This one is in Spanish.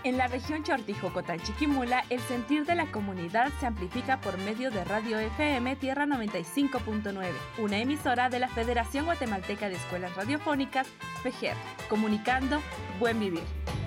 En la región Chortijocotán-Chiquimula, el sentir de la comunidad se amplifica por medio de Radio FM Tierra 95.9, una emisora de la Federación Guatemalteca de Escuelas Radiofónicas, FEGER, comunicando Buen Vivir.